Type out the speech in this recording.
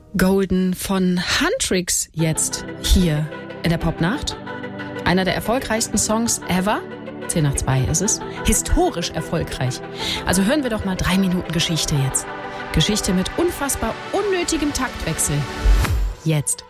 Golden von Huntrix jetzt hier in der Popnacht. Einer der erfolgreichsten Songs ever. 10:02 ist es. Historisch erfolgreich. Also hören wir doch mal 3 Minuten Geschichte jetzt. Geschichte mit unfassbar unnötigem Taktwechsel. Jetzt.